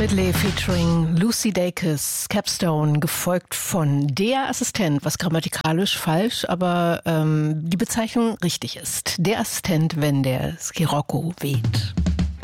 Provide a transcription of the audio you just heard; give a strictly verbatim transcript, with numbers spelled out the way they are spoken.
Medley featuring Lucy Dacus, Capstone, gefolgt von Der Assistent, was grammatikalisch falsch, aber ähm, die Bezeichnung richtig ist. Der Assistent, wenn der Scirocco weht.